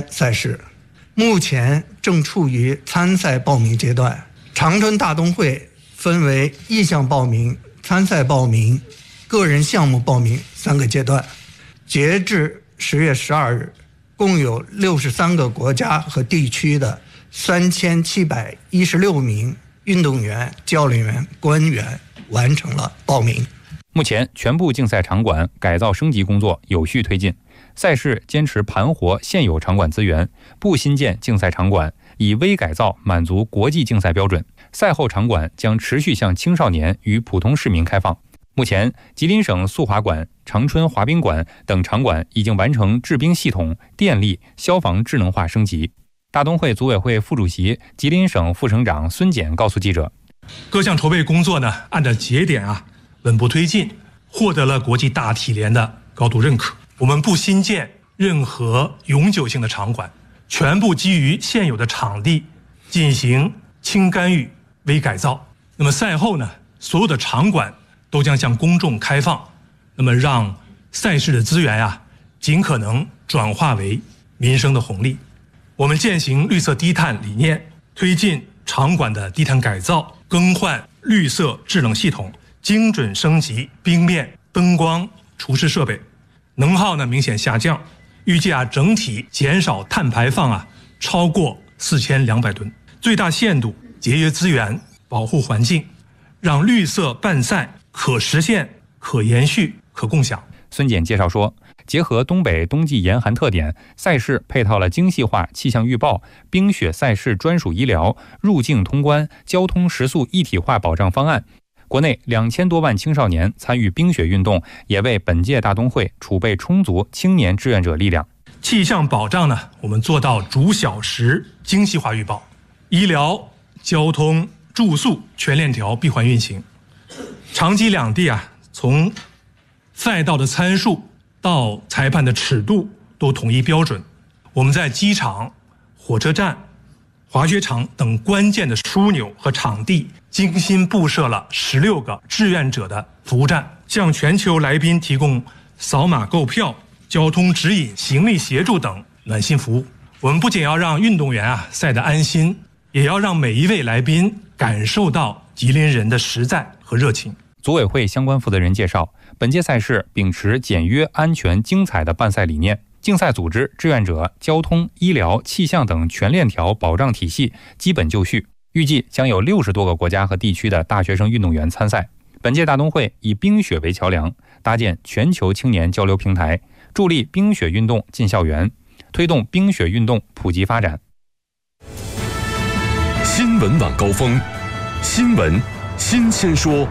赛事，目前正处于参赛报名阶段。长春大冬会分为意向报名、参赛报名、个人项目报名3个阶段。截至10月12日，共有63个国家和地区的3716名运动员、教练员、官员完成了报名。 目前，全部竞赛场馆改造升级工作有序推进，赛事坚持盘活现有场馆资源，不新建竞赛场馆，以微改造满足国际竞赛标准。赛后场馆将持续向青少年与普通市民开放。目前，吉林省速滑馆、长春滑冰馆等场馆已经完成制冰系统、电力、消防智能化升级。大冬会组委会副主席、吉林省副省长孙检告诉记者， 各项筹备工作呢，按照节点稳步推进，获得了国际大体联的高度认可。我们不新建任何永久性的场馆，全部基于现有的场地进行轻干预、微改造。那么赛后呢，所有的场馆都将向公众开放，那么让赛事的资源尽可能转化为民生的红利。我们践行绿色低碳理念，推进场馆的低碳改造，更换绿色制冷系统，精准升级冰面、灯光、厨师设备，能耗呢明显下降，预计整体减少碳排放超过4200吨，最大限度节约资源，保护环境，让绿色办赛可实现、可延续、可共享。 孙检介绍说，结合东北冬季严寒特点，赛事配套了精细化气象预报、冰雪赛事专属医疗、入境通关、交通食宿一体化保障方案。国内2000多万青少年参与冰雪运动，也为本届大冬会储备充足青年志愿者力量。 气象保障呢，我们做到逐小时精细化预报，医疗、交通、住宿全链条闭环运行。长吉两地从赛道的参数到裁判的尺度都统一标准。我们在机场、火车站、滑雪场等关键的枢纽和场地精心布设了16个志愿者的服务站，向全球来宾提供扫码购票、交通指引、行李协助等暖心服务。我们不仅要让运动员赛得安心，也要让每一位来宾感受到吉林人的实在和热情。 组委会相关负责人介绍，本届赛事秉持简约、安全、精彩的办赛理念，竞赛组织、志愿者、交通、医疗、气象等全链条保障体系基本就绪。预计将有60多个国家和地区的大学生运动员参赛。本届大冬会以冰雪为桥梁，搭建全球青年交流平台，助力冰雪运动进校园，推动冰雪运动普及发展。 新闻晚高峰，新闻新鲜说。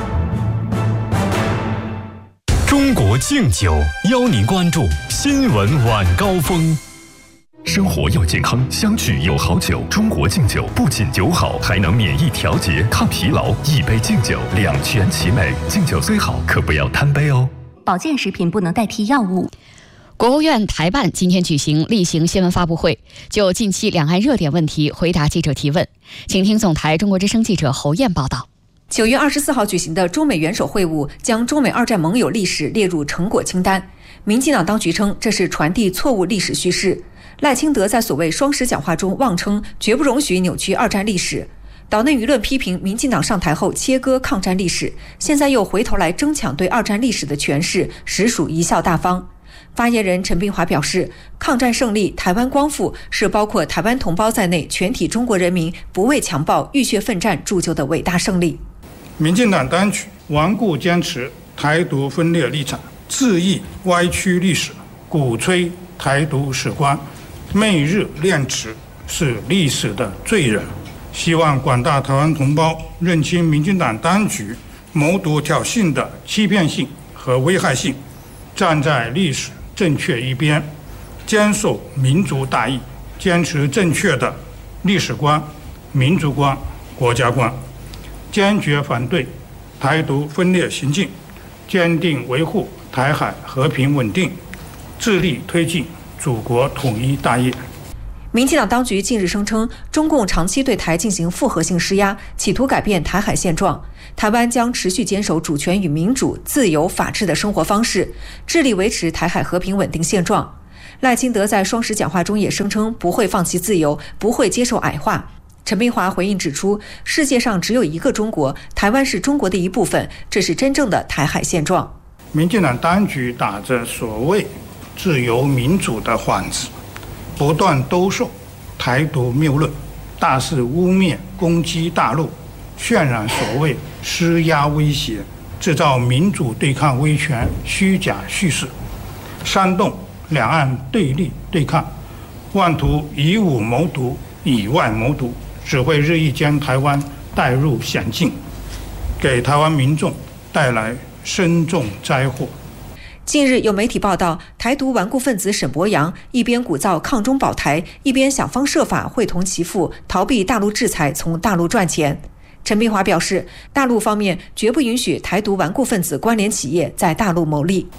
中国敬酒邀您关注新闻晚高峰。生活要健康，相聚有好酒。中国敬酒不仅酒好，还能免疫调节、抗疲劳。一杯敬酒，两全其美。敬酒虽好，可不要贪杯哦。 保健食品不能代替药物。 国务院台办今天举行例行新闻发布会，就近期两岸热点问题回答记者提问。请听总台中国之声记者侯燕报道。 9月24号举行的中美元首会晤将中美二战盟友历史列入成果清单。民进党当局称这是传递错误历史叙事。赖清德在所谓双十讲话中妄称绝不容许扭曲二战历史。岛内舆论批评民进党上台后切割抗战历史，现在又回头来争抢对二战历史的诠释，实属贻笑大方。发言人陈炳华表示，抗战胜利、台湾光复是包括台湾同胞在内全体中国人民不畏强暴、浴血奋战铸就的伟大胜利。 民进党当局顽固坚持台独分裂立场，恣意歪曲历史，鼓吹台独史观，媚日练齿，是历史的罪人。希望广大台湾同胞认清民进党当局谋独挑衅的欺骗性和危害性，站在历史正确一边，坚守民族大义，坚持正确的历史观、民族观、国家观，坚决反对台独分裂行径，坚定维护台海和平稳定，致力推进祖国统一大业。 民进党当局近日声称，中共长期对台进行复合性施压，企图改变台海现状。台湾将持续坚守主权与民主、自由、法治的生活方式，致力维持台海和平稳定现状。 赖清德在双十讲话中也声称不会放弃自由，不会接受矮化。陈碧华回应指出，世界上只有一个中国，台湾是中国的一部分，这是真正的台海现状。 民进党当局打着所谓自由民主的幌子，不断兜售台独谬论，大肆污蔑攻击大陆，渲染所谓施压威胁，制造民主对抗威权虚假叙事，煽动两岸对立对抗，妄图以武谋独，以外谋独，只会日益将台湾带入险境，给台湾民众带来深重灾祸。 近日有媒体报道，台独顽固分子沈伯洋一边鼓噪抗中保台，一边想方设法会同其父逃避大陆制裁，从大陆赚钱。陈碧华表示，大陆方面绝不允许台独顽固分子关联企业在大陆牟利。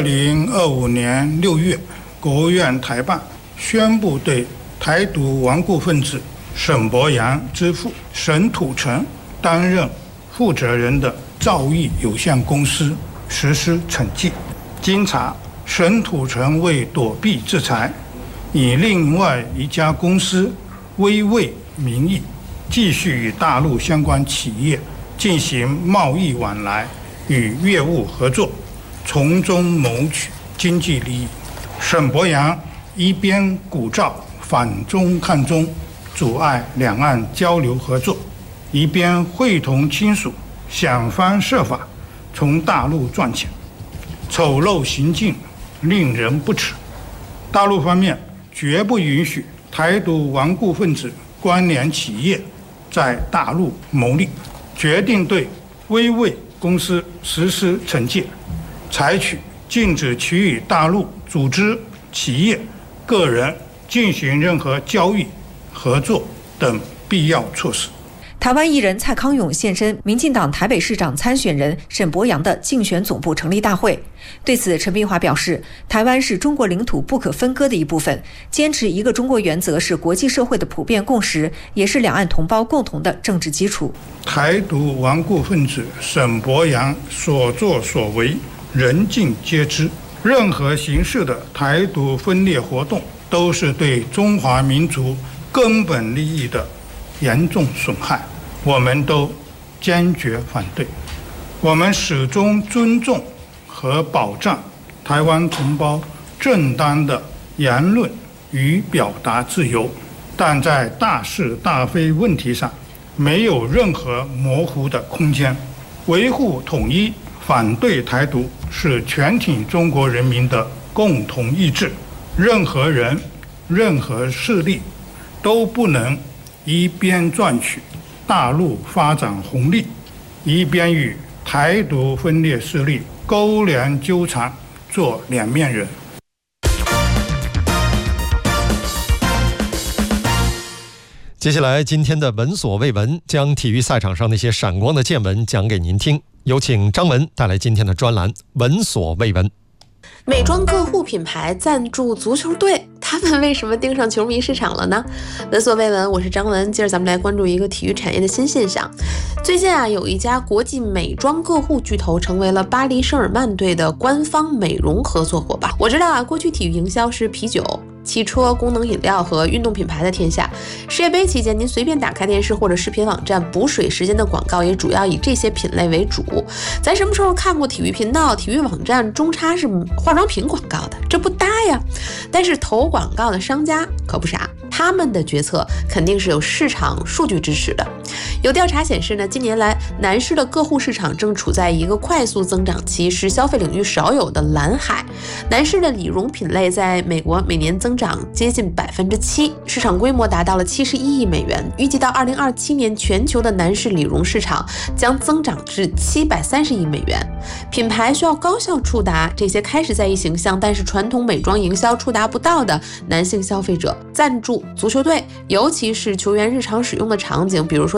2025年6月，国务院台办宣布对台独顽固分子沈伯洋之父沈土城担任负责人的兆易有限公司实施惩戒。经查，沈土城为躲避制裁，以另外一家公司微卫名义继续与大陆相关企业进行贸易往来与业务合作，从中谋取经济利益。沈伯洋一边鼓噪反中抗中，阻碍两岸交流合作，一边会同亲属想方设法从大陆赚钱，丑陋行径令人不齿。大陆方面绝不允许台独顽固分子关联企业在大陆牟利，决定对微卫公司实施惩戒，采取禁止其与大陆组织、企业、个人进行任何交易、合作等必要措施。 台湾艺人蔡康永现身民进党台北市长参选人沈伯洋的竞选总部成立大会。对此，陈碧华表示，台湾是中国领土不可分割的一部分，坚持一个中国原则是国际社会的普遍共识，也是两岸同胞共同的政治基础。 台独顽固分子沈伯洋所作所为，人尽皆知，任何形式的台独分裂活动都是对中华民族根本利益的严重损害，我们都坚决反对。我们始终尊重和保障台湾同胞正当的言论与表达自由，但在大是大非问题上没有任何模糊的空间。维护统一，反对台独是全体中国人民的共同意志，任何人、任何势力都不能一边赚取大陆发展红利，一边与台独分裂势力勾连纠缠，做两面人。 接下来，今天的闻所未闻将体育赛场上那些闪光的见闻讲给您听。有请张文带来今天的专栏《闻所未闻》。 美妆个护品牌赞助足球队，他们为什么盯上球迷市场了呢？闻所未闻，我是张文。今儿咱们来关注一个体育产业的新现象。最近有一家国际美妆个护巨头成为了巴黎圣日耳曼队的官方美容合作伙伴。我知道过去体育营销是啤酒、汽车、功能饮料和运动品牌的天下。世界杯期间，您随便打开电视或者视频网站，补水时间的广告也主要以这些品类为主。咱什么时候看过体育频道、体育网站中插是化妆品广告的？这不搭呀！但是投广告的商家可不傻，他们的决策肯定是有市场数据支持的。有调查显示呢，近年来男士的个护市场正处在一个快速增长期，是消费领域少有的蓝海。男士的理容品类在美国每年增长接近7%，市场规模达到了71亿美元。预计到2027年，全球的男士理容市场将增长至730亿美元。品牌需要高效触达这些开始在意形象，但是传统美妆营销触达不到的男性消费者。赞助足球队，尤其是球员日常使用的场景，比如说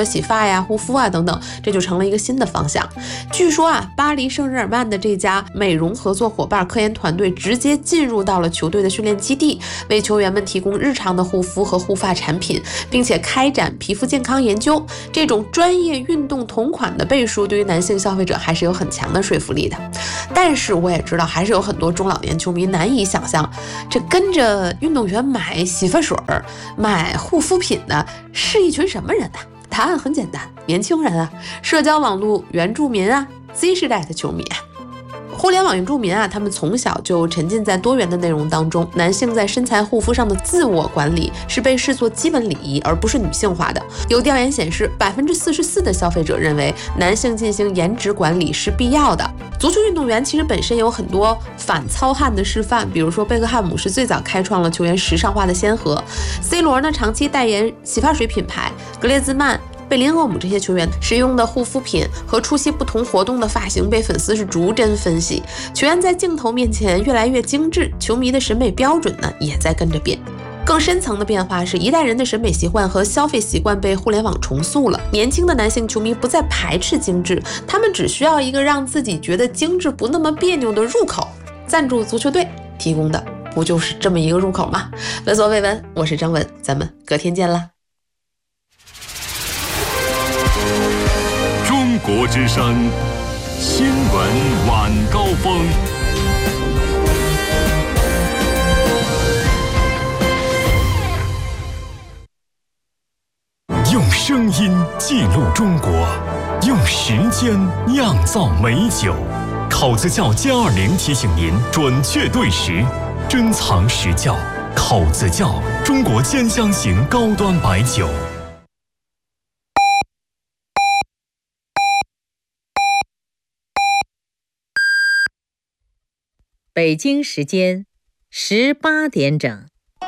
洗发呀、护肤啊等等，这就成了一个新的方向。据说啊，巴黎圣日耳曼的这家美容合作伙伴科研团队直接进入到了球队的训练基地，为球员们提供日常的护肤和护发产品，并且开展皮肤健康研究。这种专业运动同款的背书，对于男性消费者还是有很强的说服力的。但是我也知道，还是有很多中老年球迷难以想象，这跟着运动员买洗发水、买护肤品的是一群什么人呢？答案很简单，年轻人啊，社交网络原住民啊， Z 世代的球迷啊。互联网原住民啊，他们从小就沉浸在多元的内容当中，男性在身材护肤上的自我管理是被视作基本礼仪，而不是女性化的。有调研显示，44%的消费者认为男性进行颜值管理是必要的。足球运动员其实本身有很多反糙汉的示范，比如说贝克汉姆是最早开创了球员时尚化的先河 ，C 罗呢长期代言洗发水品牌，格列兹曼、贝林厄姆这些球员使用的护肤品和出席不同活动的发型被粉丝是逐帧分析，球员在镜头面前越来越精致，球迷的审美标准呢也在跟着变。更深层的变化是一代人的审美习惯和消费习惯被互联网重塑了，年轻的男性球迷不再排斥精致，他们只需要一个让自己觉得精致不那么别扭的入口。赞助足球队提供的不就是这么一个入口吗？闻所未闻，我是张文，咱们隔天见啦。 中国之声新闻晚高峰。用声音记录中国，用时间酿造美酒。口子窖+20提醒您准确对时，珍藏实窖。口子窖，中国兼香型高端白酒。 北京时间18点整。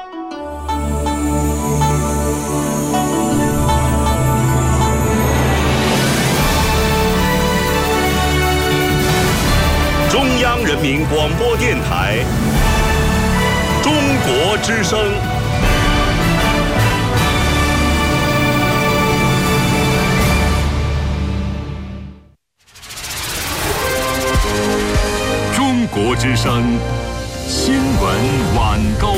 中央人民广播电台中国之声。 中国之声新闻晚高